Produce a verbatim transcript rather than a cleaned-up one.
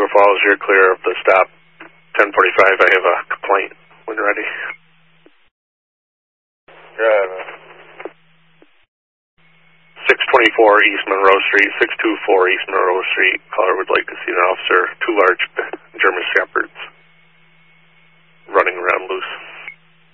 Falls, you're clear of the stop. ten forty-five, I have a complaint when ready. Yeah. six twenty-four East Monroe Street, six two four East Monroe Street. Caller would like to see an officer